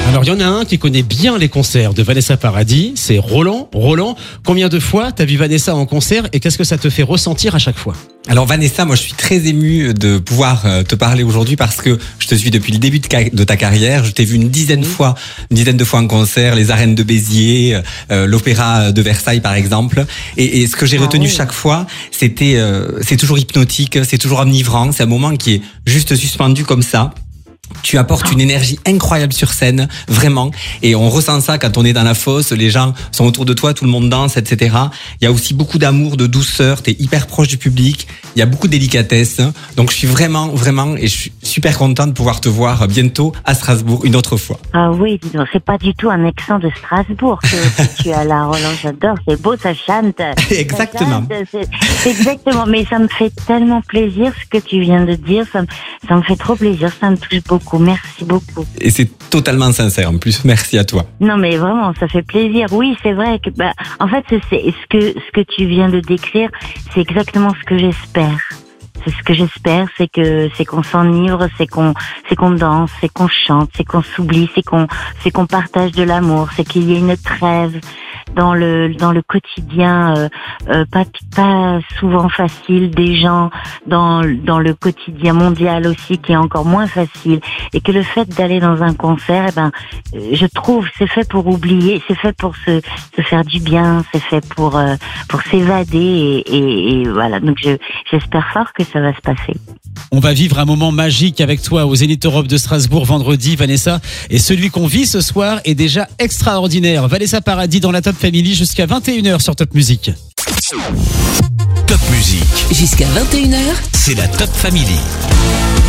Alors, il y en a un qui connaît bien les concerts de Vanessa Paradis, c'est Roland. Roland, combien de fois t'as vu Vanessa en concert et qu'est-ce que ça te fait ressentir à chaque fois? Alors Vanessa, moi je suis très ému de pouvoir te parler aujourd'hui parce que je te suis depuis le début de ta carrière. Je t'ai vu une dizaine de fois en concert, les arènes de Béziers, l'opéra de Versailles par exemple. Et ce que j'ai retenu chaque fois, c'est toujours hypnotique, c'est toujours enivrant. C'est un moment qui est juste suspendu comme ça. Tu apportes une énergie incroyable sur scène, vraiment. Et on ressent ça quand on est dans la fosse, les gens sont autour de toi, tout le monde danse, etc. Il y a aussi beaucoup d'amour, de douceur, t'es hyper proche du public, il y a beaucoup de délicatesse. Donc je suis vraiment, et je suis super content de pouvoir te voir bientôt à Strasbourg une autre fois. Ah oui, dis donc, c'est pas du tout un accent de Strasbourg que tu as là, Roland, j'adore, c'est beau, ça chante. Exactement. Ça chante, c'est exactement, mais ça me fait tellement plaisir ce que tu viens de dire, ça me fait trop plaisir, ça me touche beaucoup. Merci beaucoup. Et c'est totalement sincère en plus. Merci à toi. Non mais vraiment, ça fait plaisir. Oui, c'est vrai que en fait c'est ce que tu viens de décrire, c'est exactement ce que j'espère. C'est ce que j'espère, c'est qu'on s'enivre, c'est qu'on danse, c'est qu'on chante, c'est qu'on s'oublie, c'est qu'on partage de l'amour, c'est qu'il y ait une trêve dans le quotidien pas souvent facile des gens, dans le quotidien mondial aussi qui est encore moins facile, et que le fait d'aller dans un concert, je trouve c'est fait pour oublier, c'est fait pour se faire du bien, c'est fait pour s'évader et voilà, donc j'espère fort que ça va se passer. On va vivre un moment magique avec toi au Zénith Europe de Strasbourg vendredi, Vanessa. Et celui qu'on vit ce soir est déjà extraordinaire. Vanessa Paradis dans la Top Family jusqu'à 21h sur Top Music. Top Music. Jusqu'à 21h, C'est la Top Family.